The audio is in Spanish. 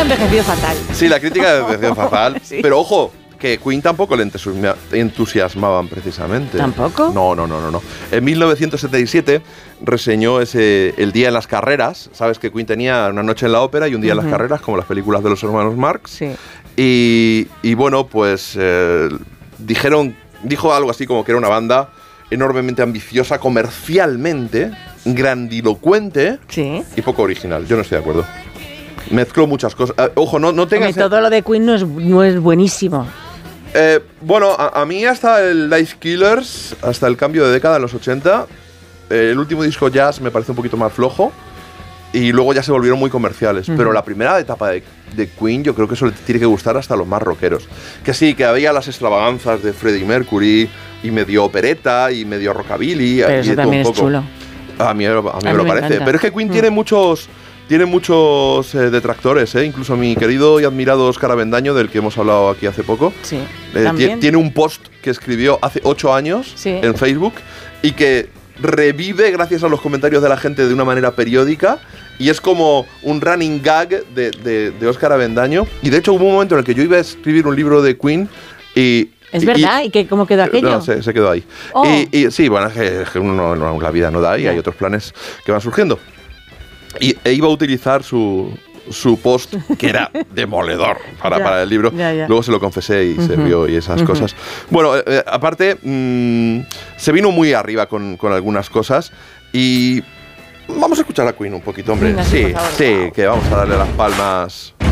ha envejecido fatal. Sí, la crítica ha envejecido fatal. Sí. Pero ojo, que Queen tampoco le entusiasmaban precisamente. ¿Tampoco? No. En 1977 reseñó El día en las carreras. Sabes que Queen tenía Una noche en la ópera y Un día en las carreras, como las películas de los hermanos Marx. Sí. Y bueno, pues dijo algo así como que era una banda enormemente ambiciosa comercialmente, grandilocuente y poco original. Yo no estoy de acuerdo. Mezcló muchas cosas. Ojo, no tengas... Todo lo de Queen no es buenísimo. Bueno, a mí hasta el Life Killers, hasta el cambio de década en los 80, el último disco Jazz me parece un poquito más flojo y luego ya se volvieron muy comerciales. Pero la primera etapa de Queen yo creo que eso le tiene que gustar hasta a los más rockeros. Que sí, que había las extravaganzas de Freddie Mercury y medio opereta y medio rockabilly. Pero eso también es chulo. A mí me lo parece. Encanta. Pero es que Queen tiene muchos detractores, incluso mi querido y admirado Óscar Avendaño, del que hemos hablado aquí hace poco. Sí, tiene un post que escribió hace 8 años en Facebook y que revive gracias a los comentarios de la gente de una manera periódica y es como un running gag de Óscar Avendaño. Y de hecho hubo un momento en el que yo iba a escribir un libro de Queen y... ¿Es verdad? ¿Y que cómo quedó aquello? No, se quedó ahí. Oh. Y sí, bueno, es que la vida no da y hay otros planes que van surgiendo. E iba a utilizar su post, que era demoledor para el libro. Luego se lo confesé y se vio y esas cosas. Bueno, aparte, se vino muy arriba con algunas cosas y vamos a escuchar a Queen un poquito, hombre. Venga, sí, por favor. que vamos a darle las palmas.